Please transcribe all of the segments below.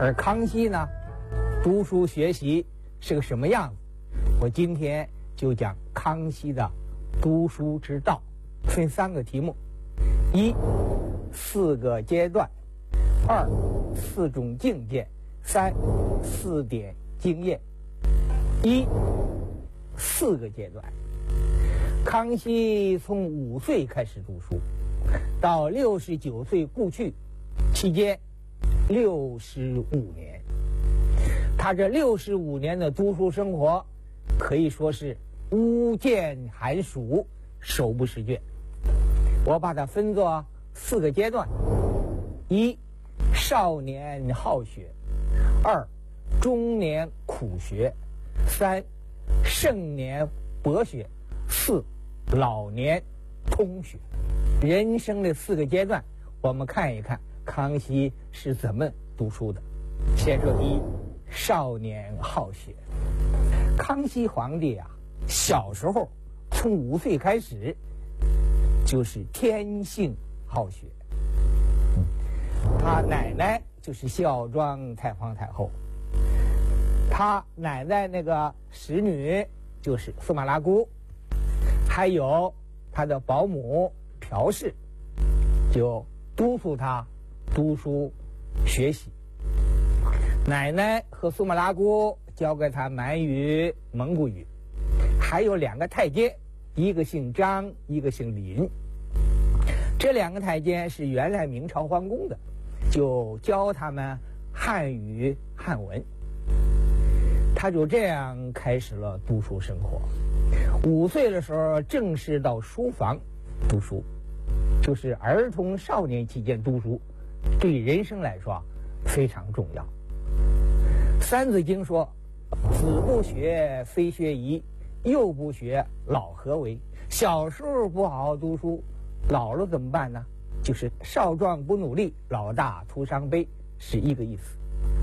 而康熙呢，读书学习是个什么样子？我今天就讲康熙的读书之道，分3个题目：一、4个阶段；二、4种境界；三、4点经验。4个阶段。康熙从5岁开始读书，到69岁故去，期间65年。他这65年的读书生活，可以说是无间寒暑，手不释卷。我把它分作4个阶段：一、少年好学；二、中年苦学；三、盛年博学；四、老年通学。人生的4个阶段，我们看一看康熙是怎么读书的。先说第一，少年好学。康熙皇帝啊，小时候从5岁开始，就是天性好学。他奶奶就是孝庄太皇太后，他奶奶那个使女就是司马拉姑，还有他的保姆朴氏，就督促他读书学习。奶奶和苏木拉姑教给他满语、蒙古语，还有2个太监，一个姓张，一个姓林。这2个太监是原来明朝皇宫的，就教他们汉语、汉文。他就这样开始了读书生活。5岁的时候正式到书房读书，就是儿童少年期间读书，对人生来说非常重要。三字经说：“子不学，非学医；幼不学，老何为？”小时候不好好读书，老了怎么办呢？就是少壮不努力，老大徒伤悲，是一个意思。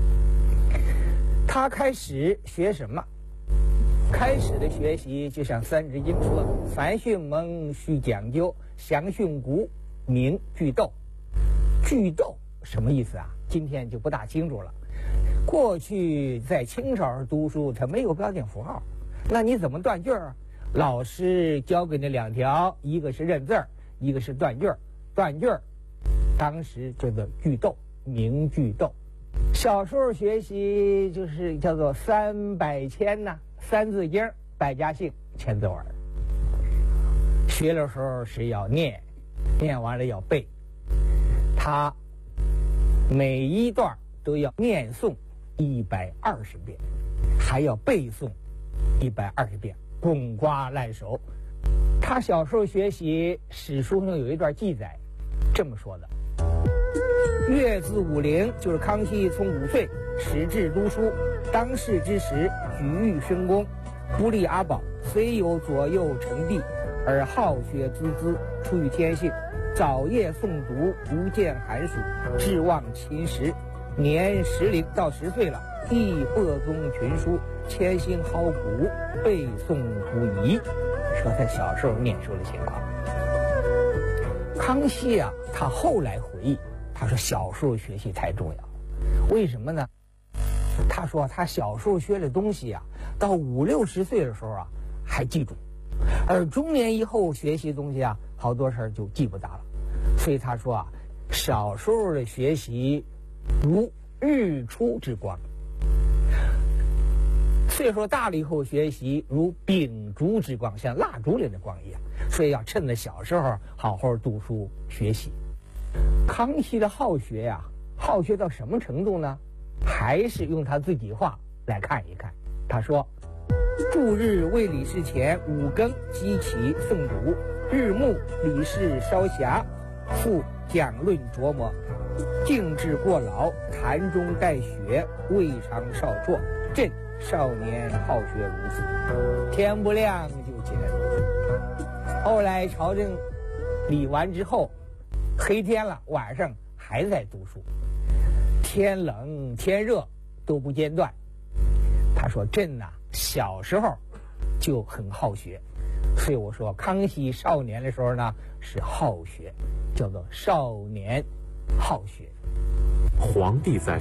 他开始学什么？开始的学习就像《三字经》说的：“凡训蒙，须讲究；详训诂，明句读。”句读什么意思啊？今天就不大清楚了。过去在清朝时读书，它没有标点符号，那你怎么断句儿？老师教给你2条，一个是认字儿，一个是断句儿。断句儿当时叫做句读，明句读。小时候学习就是叫做3百千呐，三字经、百家姓、千字文。学的时候是要念，念完了要背。他每一段都要念诵120遍，还要背诵120遍，滚瓜烂熟。他小时候学习，史书上有一段记载，这么说的：月自50，就是康熙从5岁始志读书，当世之时，举欲深宫，不立阿宝，虽有左右成帝，而好学孜孜，出于天性，早夜诵读，无间寒暑，志望勤时。年10到10岁了，亦播宗群书，潜心好古，背诵不已。说他小时候念书的情况。康熙啊，他后来回忆，他说小时候学习太重要。为什么呢？他说他小时候学的东西啊，到50、60岁的时候啊还记住，而中年以后学习的东西啊，好多事儿就记不大了。所以他说啊，小时候的学习如日出之光，岁数大了以后学习如秉烛之光，像蜡烛里的光一样。所以要趁着小时候好好读书学习。康熙的好学呀，好学到什么程度呢？还是用他自己话来看一看。他说：诸日为李氏前5更即起诵读，日暮李氏稍暇，复讲论琢磨，静至过老，坛中带雪，未尝少辍。朕少年好学如此，天不亮就起来读书。后来朝政理完之后，黑天了，晚上还在读书，天冷天热都不间断。他说朕呐，小时候就很好学，所以我说康熙少年的时候呢是好学，叫做少年好学。 皇帝在